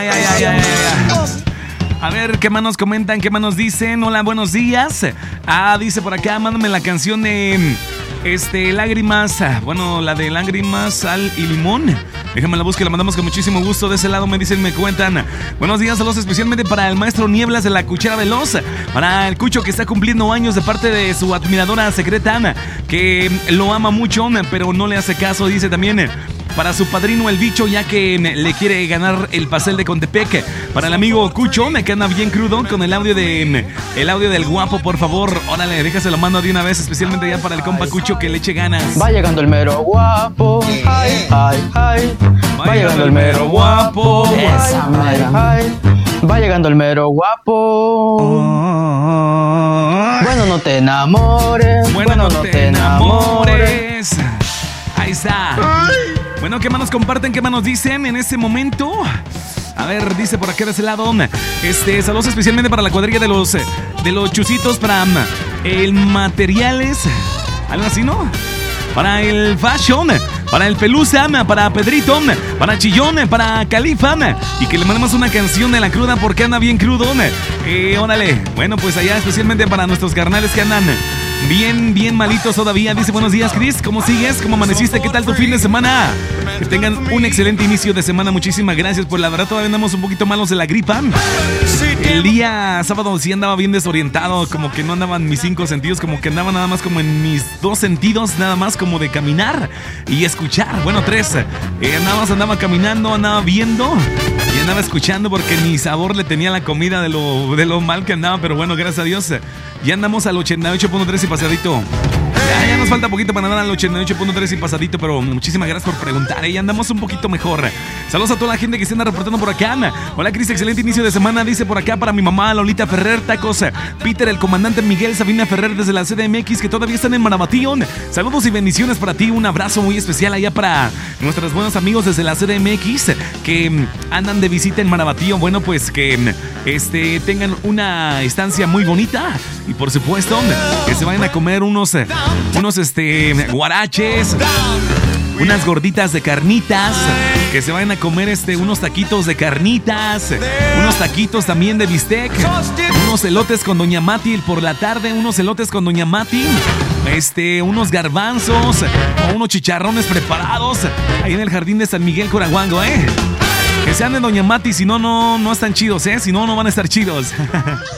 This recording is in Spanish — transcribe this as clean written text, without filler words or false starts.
A ver, ¿qué más nos comentan? ¿Qué más nos dicen? Hola, buenos días. Dice por acá, mándame la canción de Lágrimas. Bueno, la de Lágrimas, Sal y Limón. Déjame la busque, la mandamos con muchísimo gusto. De ese lado me dicen, me cuentan. Buenos días, saludos especialmente para el maestro Nieblas de la Cuchara Veloz. Para el Cucho que está cumpliendo años de parte de su admiradora secreta Ana, que lo ama mucho, pero no le hace caso. Dice también para su padrino el bicho, ya que le quiere ganar el pastel de Contepec. Para el amigo Cucho, que anda bien crudo con el audio del guapo, por favor. Órale, déjaselo mando de una vez, especialmente ya para el compa Cucho, que le eche ganas. Va llegando el mero guapo. Ay, ay, ay. Va llegando el mero guapo. Esa mera. Va llegando el mero guapo. Bueno, no te enamores. Bueno, no te enamores. Ahí está. Bueno, ¿qué más nos comparten? ¿Qué más nos dicen en este momento? A ver, dice por acá de ese lado. Saludos especialmente para la cuadrilla de los chusitos, para el materiales. Algo así, ¿no? Para el fashion, para el Pelusa, para Pedrito, para Chillón, para Califa. Y que le mandemos una canción de La Cruda porque anda bien crudo. Órale. Bueno, pues allá especialmente para nuestros carnales que andan bien malitos todavía. Dice, buenos días, Chris, ¿cómo sigues? ¿Cómo amaneciste? ¿Qué tal tu fin de semana? Que tengan un excelente inicio de semana. Muchísimas gracias. Pues la verdad todavía andamos un poquito malos de la gripa. El día sábado sí andaba bien desorientado, como que no andaban mis 5 sentidos, como que andaba nada más como en mis 2 sentidos, nada más como de caminar y escuchar. Bueno, 3. Andaba caminando, andaba viendo y andaba escuchando porque ni sabor le tenía la comida de lo mal que andaba. Pero bueno, gracias a Dios, ya andamos al 88.3 y pasadito. Ya nos falta poquito para andar al 88.3 y pasadito, pero muchísimas gracias por preguntar. Ya andamos un poquito mejor. Saludos a toda la gente que se anda reportando por acá. Hola, Cris, excelente inicio de semana. Dice por acá para mi mamá, Lolita Ferrer, tacos. Peter, el comandante Miguel, Sabina Ferrer desde la CDMX, que todavía están en Marabatío. Saludos y bendiciones para ti. Un abrazo muy especial allá para nuestros buenos amigos desde la CDMX que andan de visita en Marabatío. Bueno, pues que tengan una estancia muy bonita y por supuesto que se vayan a comer unos guaraches, unas gorditas de carnitas, que se vayan a comer unos taquitos de carnitas, unos taquitos también de bistec, unos elotes con Doña Mati por la tarde, unos elotes con Doña Mati, unos garbanzos o unos chicharrones preparados ahí en el jardín de San Miguel Corahuango, que sean de Doña Mati, si no están chidos, si no van a estar chidos.